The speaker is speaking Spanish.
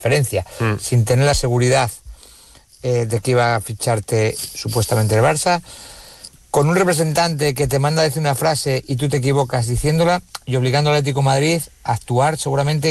transferencia, sin tener la seguridad de que iba a ficharte supuestamente el Barça, con un representante que te manda a decir una frase y tú te equivocas diciéndola, y obligando al Atlético de Madrid a actuar seguramente